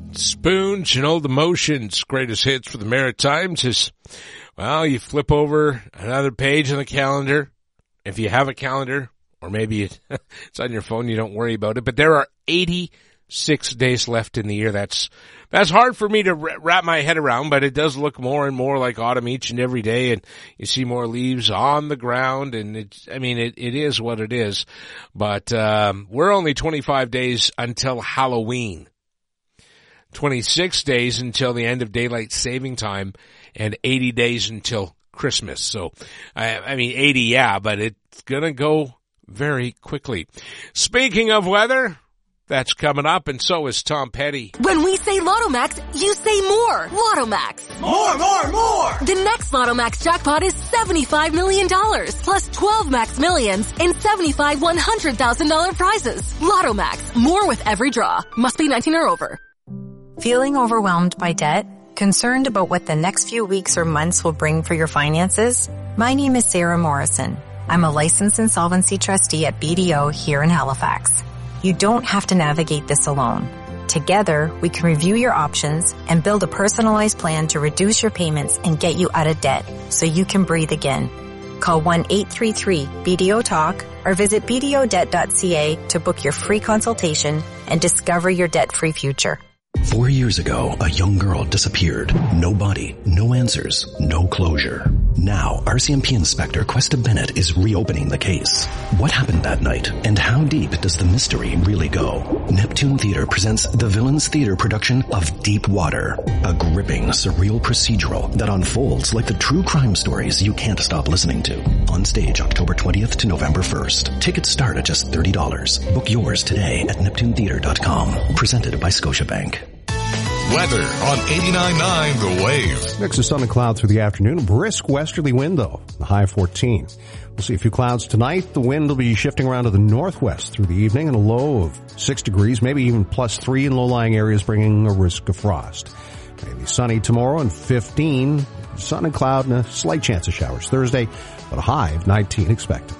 Spoons, the Motions, greatest hits for the Maritimes is, well, you flip over another page on the calendar. If you have a calendar, or maybe it's on your phone, you don't worry about it. But there are 86 days left in the year. That's hard for me to wrap my head around, but it does look more and more like autumn each and every day, and you see more leaves on the ground, and it is what it is. But we're only 25 days until Halloween. 26 days until the end of daylight saving time, and 80 days until Christmas. So, 80, yeah, but it's gonna go very quickly. Speaking of weather, that's coming up, and so is Tom Petty. When we say Lotto Max, you say more. Lotto Max. More, more, more! The next Lotto Max jackpot is $75 million, plus 12 Max Millions and 75 $100,000 prizes. Lotto Max. More with every draw. Must be 19 or over. Feeling overwhelmed by debt? Concerned about what the next few weeks or months will bring for your finances? My name is Sarah Morrison. I'm a licensed insolvency trustee at BDO here in Halifax. You don't have to navigate this alone. Together, we can review your options and build a personalized plan to reduce your payments and get you out of debt so you can breathe again. Call 1-833-BDO-TALK or visit bdodebt.ca to book your free consultation and discover your debt-free future. 4 years ago, a young girl disappeared. No body, no answers, no closure. Now, RCMP Inspector Questa Bennett is reopening the case. What happened that night, and how deep does the mystery really go? Neptune Theatre presents the Villains Theatre production of Deep Water, a gripping, surreal procedural that unfolds like the true crime stories you can't stop listening to. On stage October 20th to November 1st. Tickets start at just $30. Book yours today at NeptuneTheatre.com. Presented by Scotiabank. Weather on 89.9 The Wave. Mix of sun and cloud through the afternoon. A brisk westerly wind, though. The high 14. We'll see a few clouds tonight. The wind will be shifting around to the northwest through the evening, and a low of 6 degrees, maybe even +3 in low-lying areas, bringing a risk of frost. Maybe sunny tomorrow and 15. Sun and cloud and a slight chance of showers Thursday, but a high of 19 expected.